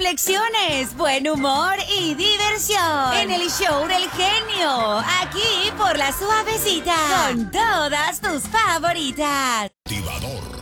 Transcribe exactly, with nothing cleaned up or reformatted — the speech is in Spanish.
reflexiones, buen humor y diversión. En el show del genio. Aquí por La Suavecita. Con todas tus favoritas. Activador.